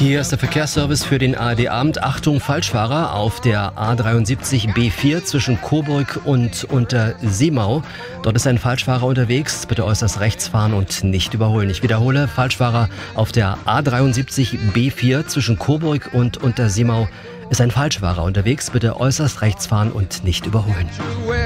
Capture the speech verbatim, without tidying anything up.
Hier ist der Verkehrsservice für den A R D-Abend. Achtung, Falschfahrer auf der A dreiundsiebzig B vier zwischen Coburg und Unterseemau. Dort ist ein Falschfahrer unterwegs. Bitte äußerst rechts fahren und nicht überholen. Ich wiederhole, Falschfahrer auf der A dreiundsiebzig B vier zwischen Coburg und Unterseemau ist ein Falschfahrer unterwegs. Bitte äußerst rechts fahren und nicht überholen.